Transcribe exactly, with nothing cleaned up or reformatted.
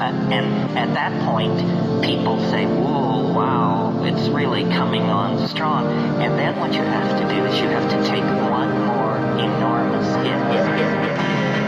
and at that point, people say, whoa, wow, it's really coming on strong. And then what you have to do is you have to take one more enormous hit.